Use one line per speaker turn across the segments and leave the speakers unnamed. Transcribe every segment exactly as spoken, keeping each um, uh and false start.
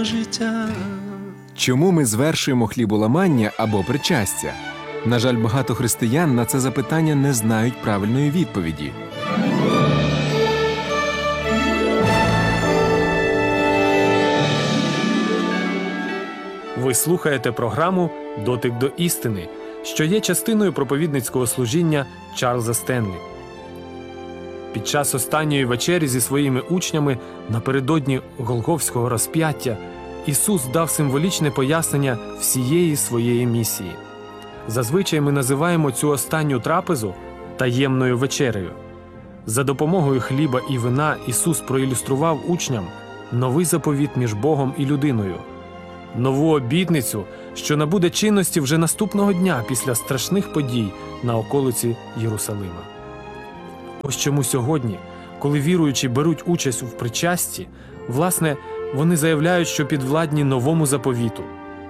життя.
Чому ми звершуємо хліболамання або причастя? На жаль, багато християн на це запитання не знають правильної відповіді.
Ви слухаєте програму «Дотик до істини», що є частиною проповідницького служіння Чарльза Стенлі. Під час останньої вечері зі своїми учнями напередодні Голгофського розп'яття Ісус дав символічне пояснення всієї своєї місії. Зазвичай ми називаємо цю останню трапезу таємною вечерею. За допомогою хліба і вина Ісус проілюстрував учням новий заповіт між Богом і людиною, нову обітницю, що набуде чинності вже наступного дня після страшних подій на околиці Єрусалима. Ось чому сьогодні, коли віруючі беруть участь в причасті, власне, вони заявляють, що підвладні новому заповіту.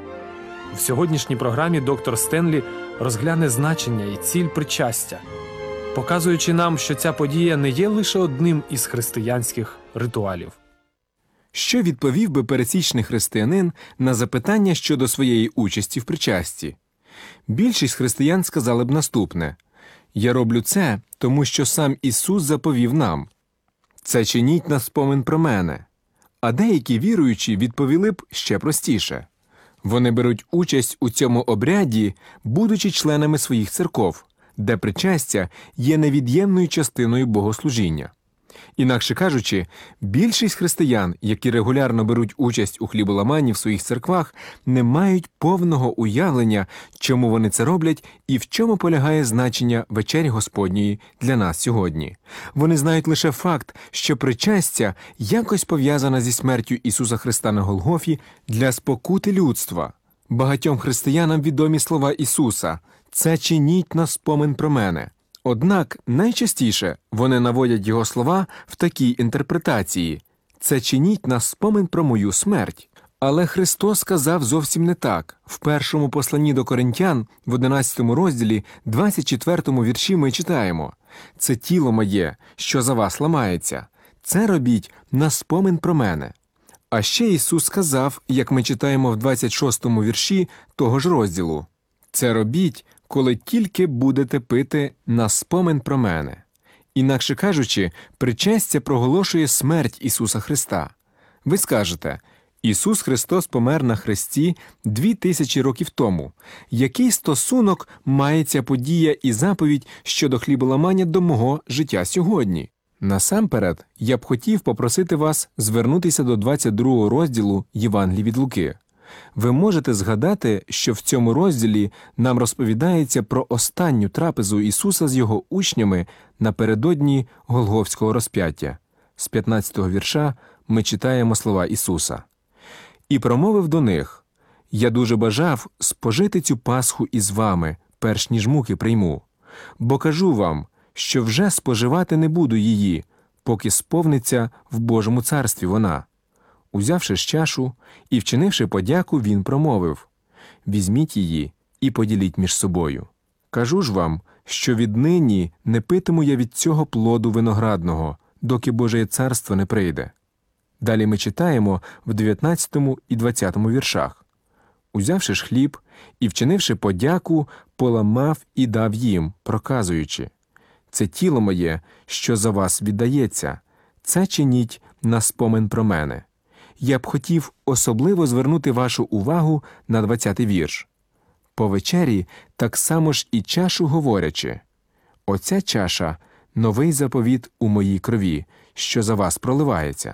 В сьогоднішній програмі доктор Стенлі розгляне значення і ціль причастя, показуючи нам, що ця подія не є лише одним із християнських ритуалів.
Що відповів би пересічний християнин на запитання щодо своєї участі в причасті? Більшість християн сказали б наступне: «Я роблю це, тому що сам Ісус заповів нам. Це чиніть на спомин про мене». А деякі віруючі відповіли б ще простіше. Вони беруть участь у цьому обряді, будучи членами своїх церков, де причастя є невід'ємною частиною богослужіння. Інакше кажучи, більшість християн, які регулярно беруть участь у хліболаманні в своїх церквах, не мають повного уявлення, чому вони це роблять і в чому полягає значення вечері Господньої для нас сьогодні. Вони знають лише факт, що причастя якось пов'язане зі смертю Ісуса Христа на Голгофі для спокути людства. Багатьом християнам відомі слова Ісуса «Це чиніть на спомин про мене». Однак найчастіше вони наводять його слова в такій інтерпретації «Це чиніть на спомин про мою смерть». Але Христос сказав зовсім не так. В першому посланні до Коринтян, в одинадцятому розділі, двадцять четвертому вірші ми читаємо «Це тіло моє, що за вас ламається. Це робіть на спомин про мене». А ще Ісус сказав, як ми читаємо в двадцять шостому вірші того ж розділу «Це робіть, коли тільки будете пити на спомин про мене». Інакше кажучи, причастя проголошує смерть Ісуса Христа. Ви скажете, Ісус Христос помер на хресті дві тисячі років тому. Який стосунок має ця подія і заповідь щодо хліболамання до мого життя сьогодні? Насамперед, я б хотів попросити вас звернутися до двадцять другого розділу Євангелії від Луки. Ви можете згадати, що в цьому розділі нам розповідається про останню трапезу Ісуса з його учнями напередодні Голгофського розп'яття. З п'ятнадцятого вірша ми читаємо слова Ісуса. «І промовив до них: Я дуже бажав спожити цю Пасху із вами, перш ніж муки прийму. Бо кажу вам, що вже споживати не буду її, поки сповниться в Божому царстві вона». Узявши ж чашу і вчинивши подяку, він промовив: «Візьміть її і поділіть між собою. Кажу ж вам, що віднині не питиму я від цього плоду виноградного, доки Божє царство не прийде». Далі ми читаємо в дев'ятнадцятому і двадцятому віршах. «Узявши ж хліб і вчинивши подяку, поламав і дав їм, проказуючи: Це тіло моє, що за вас віддається, це чиніть на спомин про мене». Я б хотів особливо звернути вашу увагу на двадцятий вірш. «По вечері так само ж і чашу говорячи: Оця чаша – новий заповіт у моїй крові, що за вас проливається».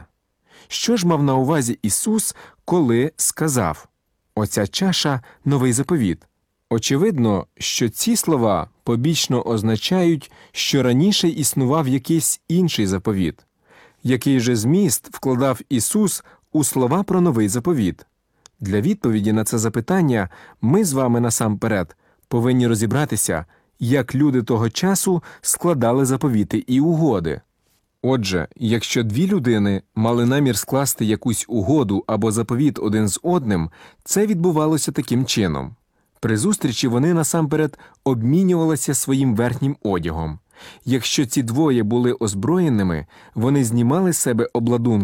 Що ж мав на увазі Ісус, коли сказав «Оця чаша – новий заповіт»? Очевидно, що ці слова побічно означають, що раніше існував якийсь інший заповіт. Який же зміст вкладав Ісус у слова про новий заповіт? Для відповіді на це запитання ми з вами насамперед повинні розібратися, як люди того часу складали заповіти і угоди. Отже, якщо дві людини мали намір скласти якусь угоду або заповіт один з одним, це відбувалося таким чином. При зустрічі вони насамперед обмінювалися своїм верхнім одягом. Якщо ці двоє були озброєними, вони знімали з себе обладунки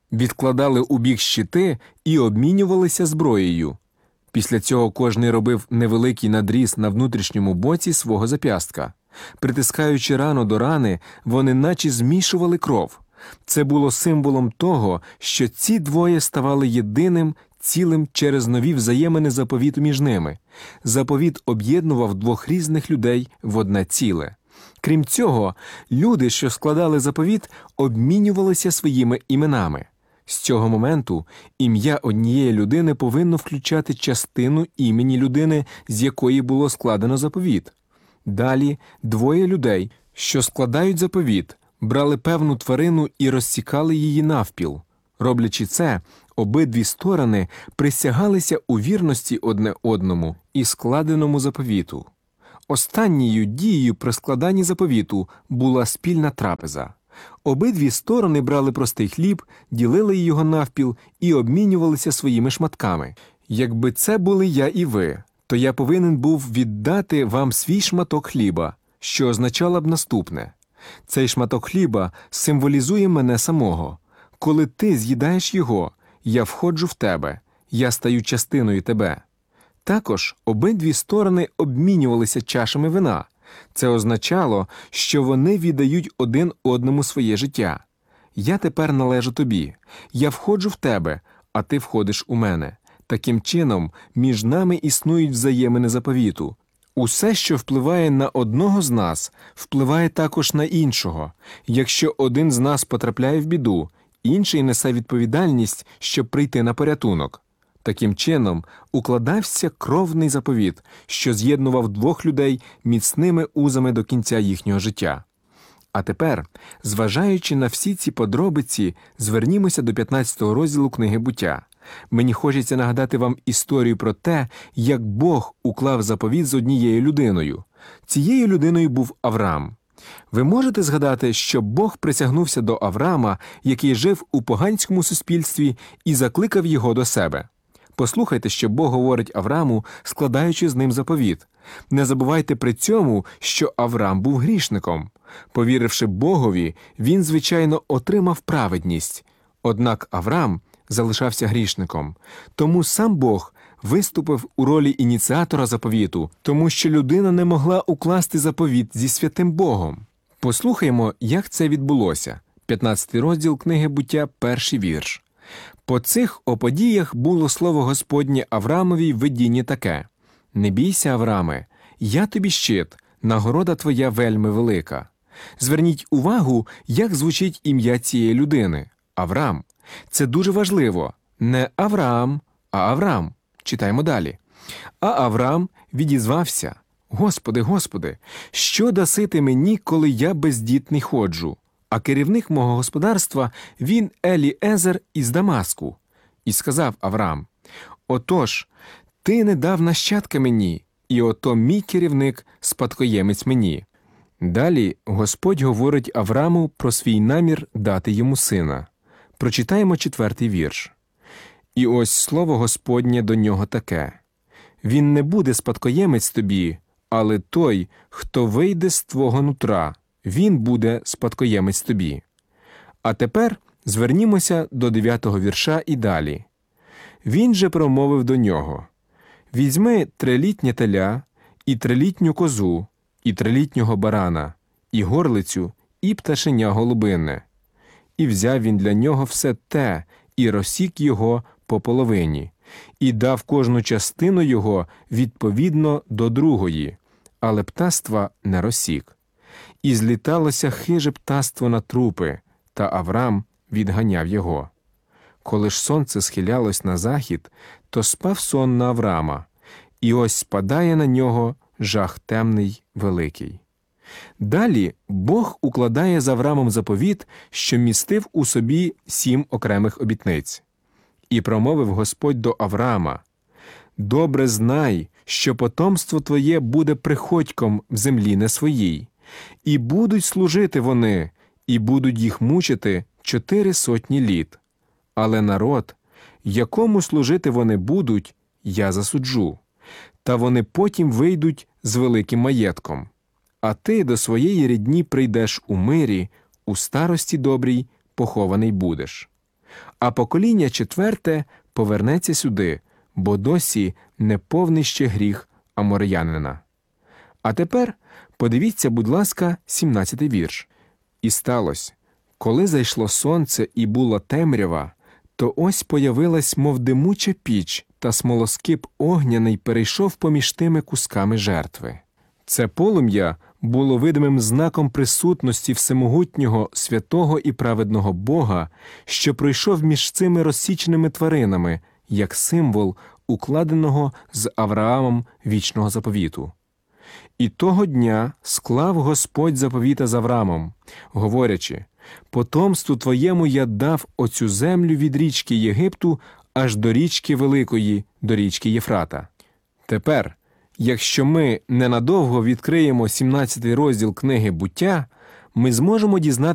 відкладали у бік щити і обмінювалися зброєю. Після цього кожний робив невеликий надріз на внутрішньому боці свого зап'ястка. Притискаючи рану до рани, вони наче змішували кров. Це було символом того, що ці двоє ставали єдиним цілим через нові взаємини заповіту між ними. Заповіт об'єднував двох різних людей в одне ціле. Крім цього, люди, що складали заповіт, обмінювалися своїми іменами. З цього моменту ім'я однієї людини повинно включати частину імені людини, з якої було складено заповіт. Далі двоє людей, що складають заповіт, брали певну тварину і розсікали її навпіл. Роблячи це, обидві сторони присягалися у вірності одне одному і складеному заповіту. Останньою дією при складанні заповіту була спільна трапеза. Обидві сторони брали простий хліб, ділили його навпіл і обмінювалися своїми шматками. Якби це були я і ви, то я повинен був віддати вам свій шматок хліба, що означало б наступне. Цей шматок хліба символізує мене самого. Коли ти з'їдаєш його, я входжу в тебе, я стаю частиною тебе. Також обидві сторони обмінювалися чашами вина. Це означало, що вони віддають один одному своє життя. Я тепер належу тобі, я входжу в тебе, а ти входиш у мене. Таким чином, між нами існують взаємини заповіту. Усе, що впливає на одного з нас, впливає також на іншого. Якщо один з нас потрапляє в біду, інший несе відповідальність, щоб прийти на порятунок. Таким чином, укладався кровний заповіт, що з'єднував двох людей міцними узами до кінця їхнього життя. А тепер, зважаючи на всі ці подробиці, звернімося до п'ятнадцятого розділу книги «Буття». Мені хочеться нагадати вам історію про те, як Бог уклав заповіт з однією людиною. Цією людиною був Авраам. Ви можете згадати, що Бог присягнувся до Авраама, який жив у поганському суспільстві, і закликав його до себе. Послухайте, що Бог говорить Аврааму, складаючи з ним заповіт. Не забувайте при цьому, що Авраам був грішником. Повіривши Богові, він, звичайно, отримав праведність. Однак Авраам залишався грішником. Тому сам Бог виступив у ролі ініціатора заповіту, тому що людина не могла укласти заповіт зі святим Богом. Послухаймо, як це відбулося. п'ятнадцятий розділ книги «Буття», перший вірш. По цих оподіях було слово Господнє Авраамові в видінні таке: «Не бійся, Аврааме, я тобі щит, нагорода твоя вельми велика». Зверніть увагу, як звучить ім'я цієї людини – Авраам. Це дуже важливо. Не Авраам, а Авраам. Читаємо далі. А Авраам відізвався: «Господи, Господи, що даси ти мені, коли я бездітний ходжу? А керівник мого господарства, він Еліезер із Дамаску». І сказав Авраам: «Отож, ти не дав нащадка мені, і ото мій керівник, спадкоємець мені». Далі Господь говорить Аврааму про свій намір дати йому сина. Прочитаємо четвертий вірш. «І ось слово Господнє до нього таке: він не буде спадкоємець тобі, але той, хто вийде з твого нутра, він буде спадкоємець тобі». А тепер звернімося до дев'ятого вірша і далі. «Він же промовив до нього: візьми трилітнє теля, і трилітню козу, і трилітнього барана, і горлицю, і пташеня голубине. І взяв він для нього все те, і розсік його по половині, і дав кожну частину його відповідно до другої, але птаства не розсік. І зліталося хиже птаство на трупи, та Авраам відганяв його. Коли ж сонце схилялось на захід, то спав сон на Авраама, і ось спадає на нього жах темний великий». Далі Бог укладає з Авраамом заповіт, що містив у собі сім окремих обітниць. «І промовив Господь до Авраама: добре знай, що потомство твоє буде приходьком в землі не своїй, і будуть служити вони, і будуть їх мучити чотири сотні літ. Але народ, якому служити вони будуть, я засуджу, та вони потім вийдуть з великим маєтком. А ти до своєї рідні прийдеш у мирі, у старості добрій похований будеш». а покоління четверте повернеться сюди, бо досі не повний ще гріх амореянина. А тепер подивіться, будь ласка, сімнадцятий вірш. «І сталося, коли зайшло сонце і була темрява, то ось появилась, мов димуча піч, та смолоскип огняний перейшов поміж тими кусками жертви». Це полум'я було видимим знаком присутності всемогутнього, святого і праведного Бога, що пройшов між цими розсіченими тваринами, як символ укладеного з Авраамом вічного заповіту. «І того дня склав Господь заповіта з Авраамом, говорячи, потомству твоєму я дав оцю землю від річки Єгипту аж до річки Великої, до річки Єфрата». Тепер, якщо ми ненадовго відкриємо сімнадцятий розділ книги «Буття», ми зможемо дізнатися